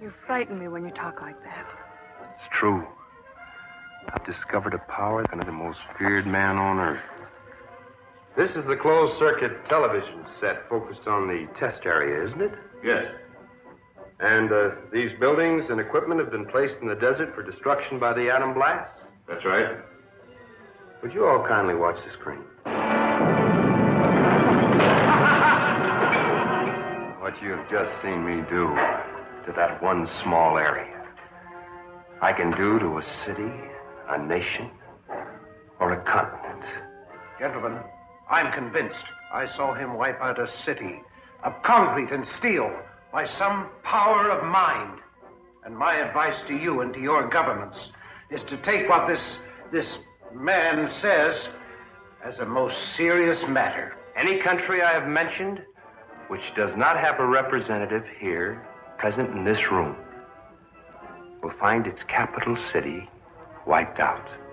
You frighten me when you talk like that. It's true. I've discovered a power that I'm the most feared man on earth. This is the closed-circuit television set focused on the test area, isn't it? Yes. And these buildings and equipment have been placed in the desert for destruction by the atom blast? That's right. Would you all kindly watch the screen? What you have just seen me do to that one small area, I can do to a city, a nation, or a continent. Gentlemen, I'm convinced I saw him wipe out a city of concrete and steel by some power of mind. And my advice to you and to your governments is to take what this man says as a most serious matter. Any country I have mentioned which does not have a representative here, present in this room, will find its capital city wiped out.